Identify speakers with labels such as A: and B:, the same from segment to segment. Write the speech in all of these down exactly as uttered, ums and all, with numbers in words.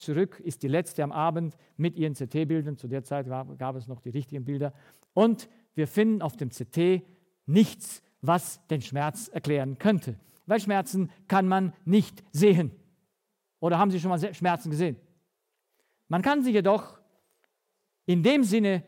A: zurück, ist die letzte am Abend mit ihren C T-Bildern. Zu der Zeit gab, gab es noch die richtigen Bilder. Und wir finden auf dem C T nichts, was den Schmerz erklären könnte. Weil Schmerzen kann man nicht sehen. Oder haben Sie schon mal Schmerzen gesehen? Man kann sie jedoch in dem Sinne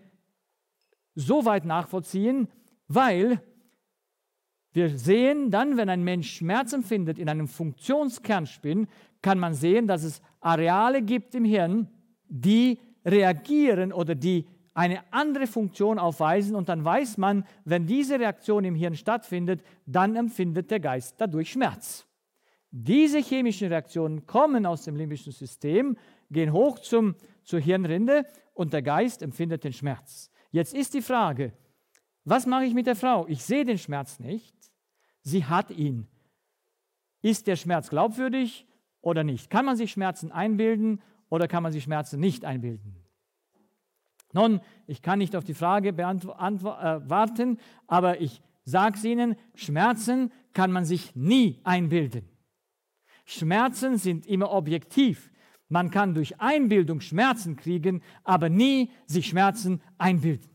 A: so weit nachvollziehen, weil wir sehen dann, wenn ein Mensch Schmerz empfindet in einem Funktionskernspin, kann man sehen, dass es Areale gibt im Hirn, die reagieren oder die eine andere Funktion aufweisen. Und dann weiß man, wenn diese Reaktion im Hirn stattfindet, dann empfindet der Geist dadurch Schmerz. Diese chemischen Reaktionen kommen aus dem limbischen System, gehen hoch zum, zur Hirnrinde und der Geist empfindet den Schmerz. Jetzt ist die Frage, was mache ich mit der Frau? Ich sehe den Schmerz nicht, sie hat ihn. Ist der Schmerz glaubwürdig oder nicht? Kann man sich Schmerzen einbilden oder kann man sich Schmerzen nicht einbilden? Nun, ich kann nicht auf die Frage beantworten, aber ich sage es Ihnen, Schmerzen kann man sich nie einbilden. Schmerzen sind immer objektiv. Man kann durch Einbildung Schmerzen kriegen, aber nie sich Schmerzen einbilden.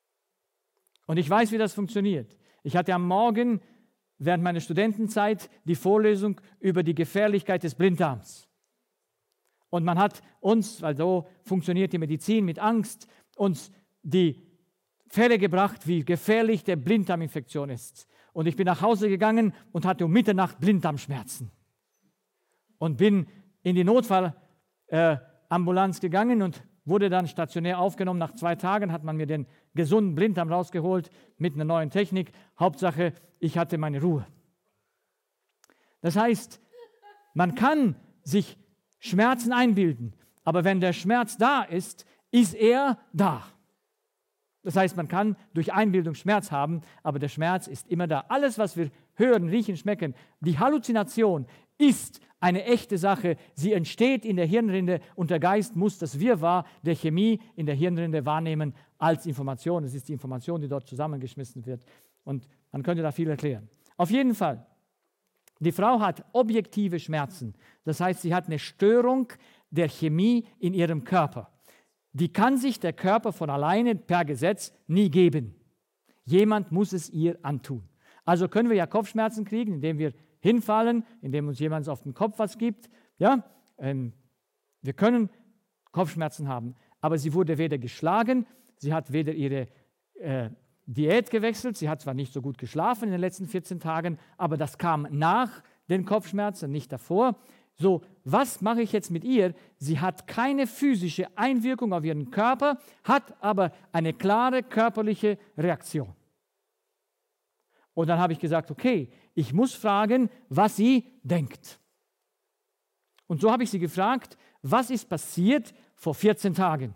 A: Und ich weiß, wie das funktioniert. Ich hatte am Morgen während meiner Studentenzeit die Vorlesung über die Gefährlichkeit des Blinddarms. Und man hat uns, weil so funktioniert die Medizin mit Angst, uns die Fälle gebracht, wie gefährlich der Blinddarminfektion ist. Und ich bin nach Hause gegangen und hatte um Mitternacht Blinddarmschmerzen. Und bin in die Notfallambulanz äh, gegangen und wurde dann stationär aufgenommen. Nach zwei Tagen hat man mir den gesunden Blinddarm rausgeholt mit einer neuen Technik. Hauptsache, ich hatte meine Ruhe. Das heißt, man kann sich Schmerzen einbilden, aber wenn der Schmerz da ist, ist er da. Das heißt, man kann durch Einbildung Schmerz haben, aber der Schmerz ist immer da. Alles, was wir hören, riechen, schmecken, die Halluzination ist eine echte Sache. Sie entsteht in der Hirnrinde und der Geist muss das Wirrwarr der Chemie in der Hirnrinde wahrnehmen als Information. Es ist die Information, die dort zusammengeschmissen wird. Und man könnte da viel erklären. Auf jeden Fall, die Frau hat objektive Schmerzen. Das heißt, sie hat eine Störung der Chemie in ihrem Körper. Die kann sich der Körper von alleine per Gesetz nie geben. Jemand muss es ihr antun. Also können wir ja Kopfschmerzen kriegen, indem wir hinfallen, indem uns jemand auf den Kopf was gibt. Ja, ähm, wir können Kopfschmerzen haben, aber sie wurde weder geschlagen, sie hat weder ihre äh, Diät gewechselt, sie hat zwar nicht so gut geschlafen in den letzten vierzehn Tagen, aber das kam nach den Kopfschmerzen, nicht davor. So, was mache ich jetzt mit ihr? Sie hat keine physische Einwirkung auf ihren Körper, hat aber eine klare körperliche Reaktion. Und dann habe ich gesagt, okay, ich muss fragen, was sie denkt. Und so habe ich sie gefragt, was ist passiert vor vierzehn Tagen?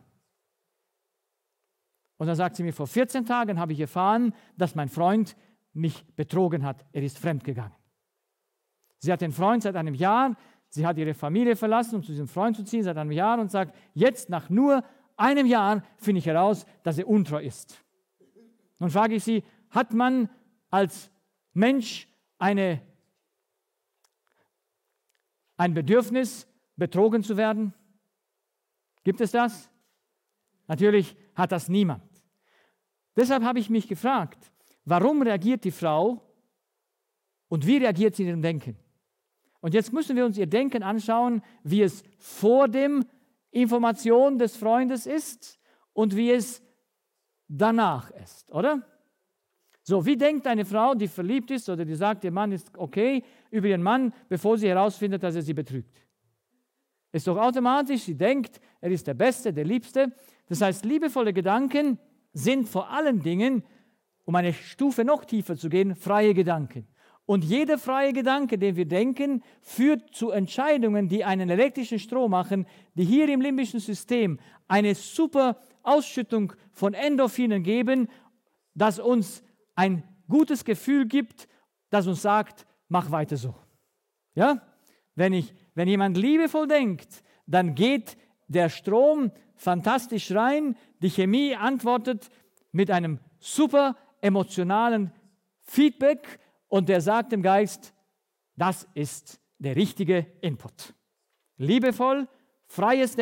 A: Und dann sagt sie mir, vor vierzehn Tagen habe ich erfahren, dass mein Freund mich betrogen hat. Er ist fremdgegangen. Sie hat den Freund seit einem Jahr, sie hat ihre Familie verlassen, um zu diesem Freund zu ziehen, seit einem Jahr und sagt, jetzt nach nur einem Jahr finde ich heraus, dass er untreu ist. Nun frage ich sie, hat man als Mensch eine, ein Bedürfnis, betrogen zu werden? Gibt es das? Natürlich hat das niemand. Deshalb habe ich mich gefragt, warum reagiert die Frau und wie reagiert sie in ihrem Denken? Und jetzt müssen wir uns ihr Denken anschauen, wie es vor dem Information des Freundes ist und wie es danach ist, oder? So, wie denkt eine Frau, die verliebt ist oder die sagt, ihr Mann ist okay, über ihren Mann, bevor sie herausfindet, dass er sie betrügt? Ist doch automatisch, sie denkt, er ist der Beste, der Liebste. Das heißt, liebevolle Gedanken sind vor allen Dingen, um eine Stufe noch tiefer zu gehen, freie Gedanken. Und jeder freie Gedanke, den wir denken, führt zu Entscheidungen, die einen elektrischen Strom machen, die hier im limbischen System eine super Ausschüttung von Endorphinen geben, das uns ein gutes Gefühl gibt, das uns sagt, mach weiter so. Ja? Wenn ich, wenn jemand liebevoll denkt, dann geht der Strom fantastisch rein, die Chemie antwortet mit einem super emotionalen Feedback und der sagt dem Geist, das ist der richtige Input. Liebevoll, Freies